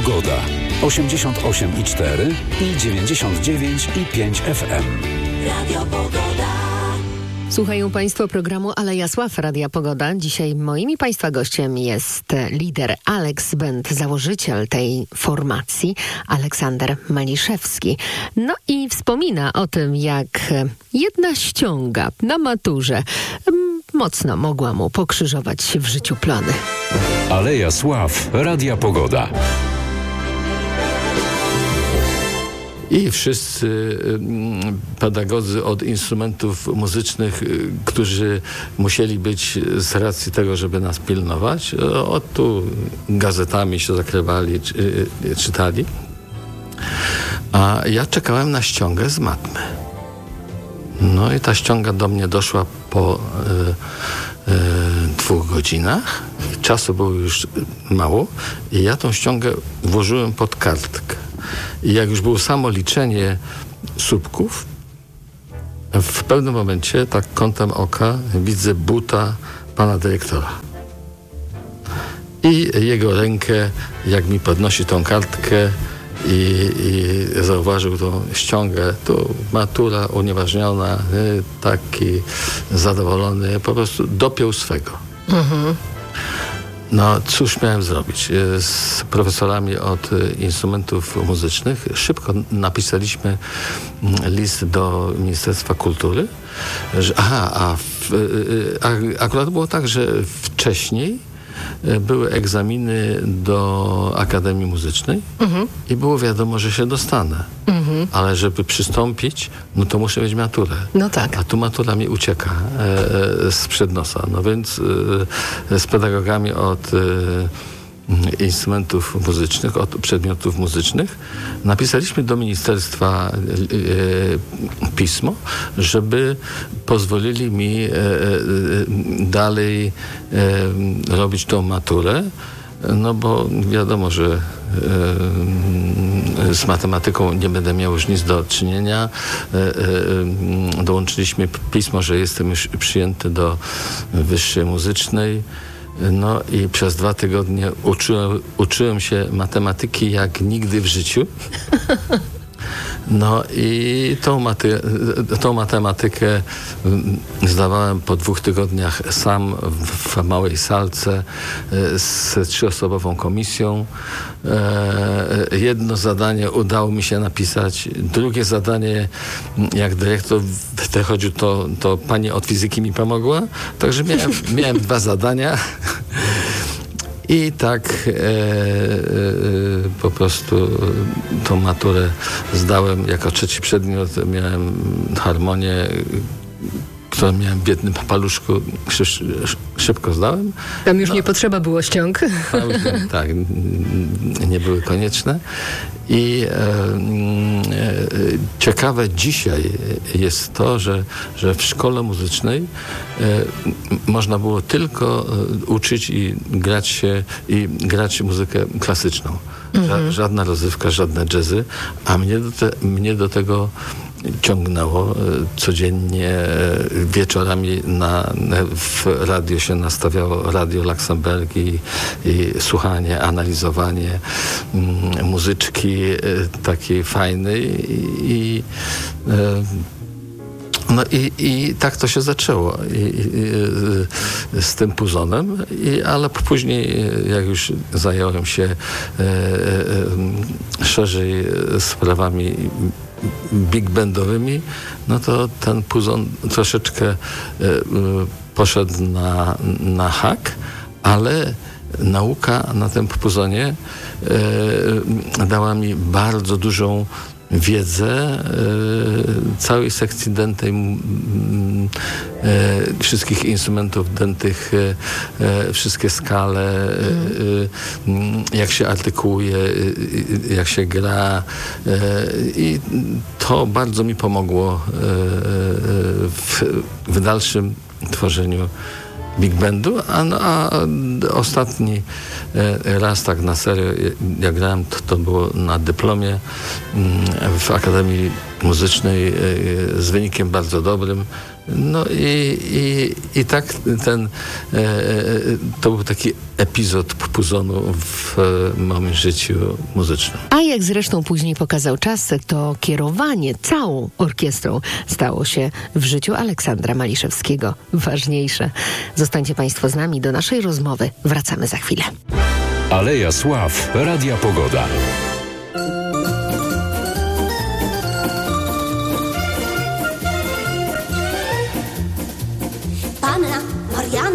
Pogoda. 88,4 i 99,5 FM. Radio Pogoda. Słuchają Państwo programu Ale Jasław Radia Pogoda. Dzisiaj moim i Państwa gościem jest lider Alex Band, założyciel tej formacji, Aleksander Maliszewski. No i wspomina o tym, jak jedna ściąga na maturze mocno mogła mu pokrzyżować w życiu plany. Ale Jasław Radia Pogoda. I wszyscy pedagodzy od instrumentów muzycznych, którzy musieli być z racji tego, żeby nas pilnować, tu gazetami się zakrywali, czytali. A ja czekałem na ściągę z matmy. No i ta ściąga do mnie doszła po 2 godzinach. Czasu było już mało i ja tą ściągę włożyłem pod kartkę. I jak już było samo liczenie słupków, w pewnym momencie, tak kątem oka, widzę buta pana dyrektora. I jego rękę, jak mi podnosi tą kartkę i zauważył tą ściągę, tu matura unieważniona, taki zadowolony, po prostu dopiął swego. Mhm. No, cóż miałem zrobić? Z profesorami od instrumentów muzycznych szybko napisaliśmy list do Ministerstwa Kultury, że akurat było tak, że wcześniej były egzaminy do Akademii Muzycznej i było wiadomo, że się dostanę. Ale żeby przystąpić, no to muszę mieć maturę. No tak. A tu matura mi ucieka sprzed nosa. No więc z pedagogami od instrumentów muzycznych, od przedmiotów muzycznych napisaliśmy do ministerstwa pismo, żeby pozwolili mi dalej robić tą maturę, no bo wiadomo, że z matematyką nie będę miał już nic do czynienia. Dołączyliśmy pismo, że jestem już przyjęty do wyższej muzycznej. No i przez 2 tygodnie uczyłem się matematyki jak nigdy w życiu. No i tą matematykę zdawałem po 2 tygodniach sam w małej salce z 3-osobową komisją. Jedno zadanie udało mi się napisać, drugie zadanie, jak dyrektor wychodził, to pani od fizyki mi pomogła. Także miałem 2 zadania. I tak po prostu tą maturę zdałem. Jako 3. przedmiot miałem harmonię, którą miałem w biednym paluszku, szybko zdałem. Tam już nie potrzeba było ściąg. Tak, nie były konieczne. I ciekawe dzisiaj jest to, że w szkole muzycznej można było tylko uczyć i grać muzykę klasyczną. Żadna rozrywka, żadne jazzy, a mnie do tego ciągnęło. Codziennie wieczorami w radio się nastawiało Radio Luxemburg i słuchanie, analizowanie muzyczki takiej fajnej i tak to się zaczęło z tym puzonem, ale później, jak już zająłem się szerzej sprawami big bandowymi, no to ten puzon troszeczkę poszedł na hak, ale nauka na tym puzonie dała mi bardzo dużą wiedzę całej sekcji dętej, wszystkich instrumentów dętych, wszystkie skale, jak się artykułuje, jak się gra, i to bardzo mi pomogło w dalszym tworzeniu big bandu, a ostatni raz tak na serio jak grałem, to było na dyplomie w Akademii Muzycznej z wynikiem bardzo dobrym. No i tak to był taki epizod Puzonu w moim życiu muzycznym. A jak zresztą później pokazał czas, to kierowanie całą orkiestrą stało się w życiu Aleksandra Maliszewskiego ważniejsze. Zostańcie Państwo z nami, do naszej rozmowy wracamy za chwilę. Aleja Sław Radia Pogoda.